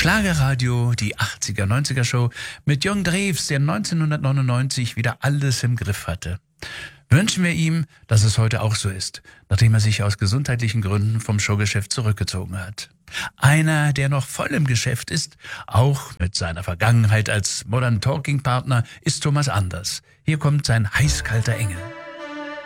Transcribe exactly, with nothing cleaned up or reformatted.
Schlagerradio, die achtziger, neunziger Show mit Jörn Drews, der neunzehnhundertneunundneunzig wieder alles im Griff hatte. Wünschen wir ihm, dass es heute auch so ist, nachdem er sich aus gesundheitlichen Gründen vom Showgeschäft zurückgezogen hat. Einer, der noch voll im Geschäft ist, auch mit seiner Vergangenheit als Modern Talking Partner, ist Thomas Anders. Hier kommt sein heißkalter Engel.